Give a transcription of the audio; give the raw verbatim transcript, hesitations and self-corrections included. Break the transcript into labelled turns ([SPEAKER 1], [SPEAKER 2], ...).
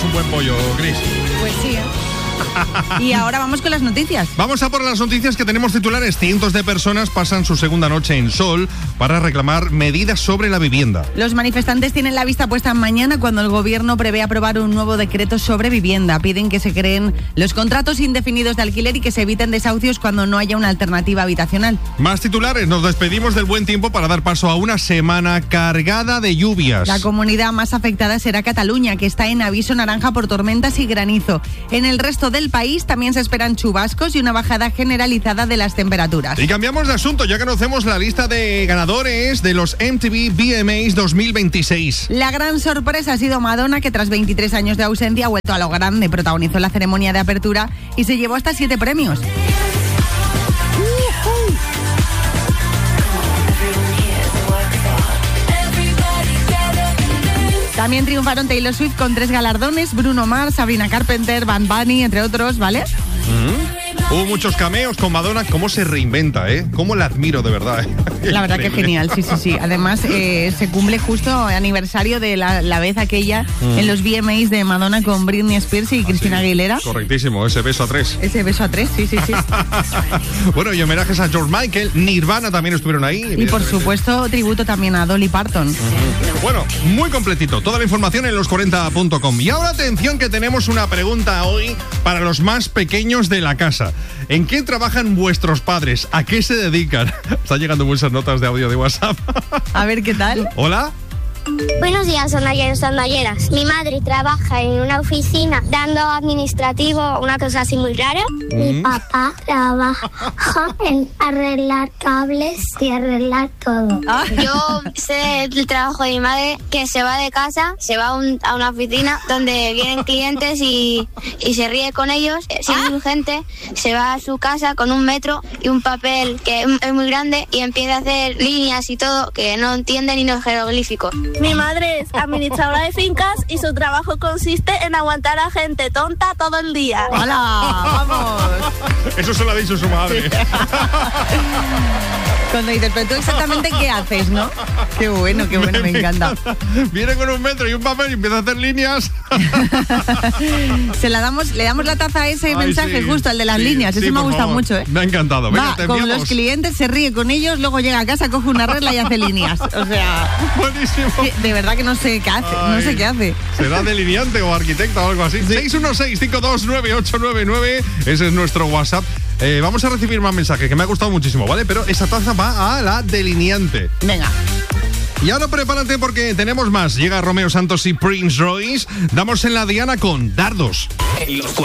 [SPEAKER 1] un buen pollo, Cris.
[SPEAKER 2] Pues sí, ¿eh? Y ahora vamos con las noticias.
[SPEAKER 1] Vamos a por las noticias que tenemos titulares. Cientos de personas pasan su segunda noche en Sol para reclamar medidas sobre la vivienda.
[SPEAKER 2] Los manifestantes tienen la vista puesta mañana cuando el gobierno prevé aprobar un nuevo decreto sobre vivienda. Piden que se creen los contratos indefinidos de alquiler y que se eviten desahucios cuando no haya una alternativa habitacional.
[SPEAKER 1] Más titulares. Nos despedimos del buen tiempo para dar paso a una semana cargada de lluvias.
[SPEAKER 2] La comunidad más afectada será Cataluña, que está en aviso naranja por tormentas y granizo. En el resto del país también se esperan chubascos y una bajada generalizada de las temperaturas.
[SPEAKER 1] Y cambiamos de asunto, ya conocemos la lista de ganadores de los M T V V M As dos mil veintiséis.
[SPEAKER 2] La gran sorpresa ha sido Madonna, que tras veintitrés años de ausencia ha vuelto a lo grande. Protagonizó la ceremonia de apertura y se llevó hasta siete premios. También triunfaron Taylor Swift con tres galardones, Bruno Mars, Sabrina Carpenter, Bad Bunny, entre otros, ¿vale?
[SPEAKER 1] Mm-hmm. Hubo muchos cameos con Madonna. Cómo se reinventa, ¿eh? Cómo la admiro, de verdad, ¿eh?
[SPEAKER 2] La verdad que genial, sí, sí, sí. Además, eh, se cumple justo aniversario de la, la vez aquella mm. en los V M As de Madonna con Britney Spears y Cristina ah, sí. Aguilera.
[SPEAKER 1] Correctísimo, ese beso a tres.
[SPEAKER 2] Ese beso a tres, sí, sí, sí.
[SPEAKER 1] Bueno, y homenajes a George Michael, Nirvana también estuvieron ahí.
[SPEAKER 2] Y por supuesto, tributo también a Dolly Parton.
[SPEAKER 1] Mm-hmm. Bueno, muy completito. Toda la información en los cuarenta punto com. Y ahora atención, que tenemos una pregunta hoy para los más pequeños de la casa. ¿En qué trabajan vuestros padres? ¿A qué se dedican? Están llegando muchas notas de audio de WhatsApp.
[SPEAKER 2] A ver, ¿qué tal?
[SPEAKER 1] Hola.
[SPEAKER 3] Buenos días, sonalleros, sonalleras. Mi madre trabaja en una oficina dando administrativo, una cosa así muy rara. Mm. Mi papá trabaja en arreglar cables y arreglar todo.
[SPEAKER 4] Ah. Yo sé el trabajo de mi madre, que se va de casa, se va a, un, a una oficina donde vienen clientes y, y se ríe con ellos. Si es urgente, se va a su casa con un metro y un papel que es muy grande y empieza a hacer líneas y todo que no entiende ni los jeroglíficos.
[SPEAKER 5] Mi madre es administradora de fincas y su trabajo consiste en aguantar a gente tonta todo el día.
[SPEAKER 2] ¡Hola! ¡Vamos!
[SPEAKER 1] Eso se lo ha dicho su madre.
[SPEAKER 2] Cuando dices, pero tú exactamente qué haces, ¿no? Qué bueno, qué bueno, me, me encanta.
[SPEAKER 1] encanta. Viene con un metro y un papel y empieza a hacer líneas.
[SPEAKER 2] Se la damos, le damos la taza a ese Ay, mensaje, sí, justo, el de las sí, líneas. Eso sí, me ha gustado
[SPEAKER 1] favor.
[SPEAKER 2] mucho, ¿eh?
[SPEAKER 1] Me ha encantado. Venga,
[SPEAKER 2] Va, con los clientes, se ríe con ellos, luego llega a casa, coge una regla y hace líneas. O sea...
[SPEAKER 1] Buenísimo.
[SPEAKER 2] De verdad que no sé qué hace, Ay, no sé qué hace.
[SPEAKER 1] ¿Será delineante o arquitecta o algo así? Sí. seis uno seis, cinco dos nueve, ocho nueve nueve. Ese es nuestro WhatsApp. Eh, vamos a recibir más mensajes, que me ha gustado muchísimo, ¿vale? Pero esa taza va a la delineante.
[SPEAKER 2] Venga.
[SPEAKER 1] Y ahora prepárate porque tenemos más. Llega Romeo Santos y Prince Royce. Damos en la diana con dardos.
[SPEAKER 6] En los